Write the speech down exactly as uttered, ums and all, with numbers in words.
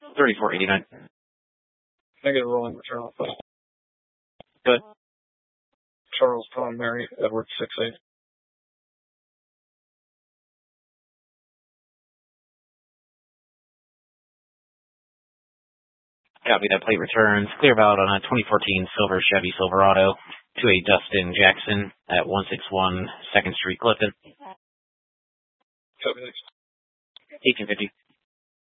thirty-four eighty-nine. Negative rolling return off. Good. Charles Tom Mary Edward six eight. Copy that. Plate returns. Clear valid on a twenty fourteen silver Chevy Silverado to a Dustin Jackson at one sixty-one second Street, Clifton. Copy. eighteen fifty.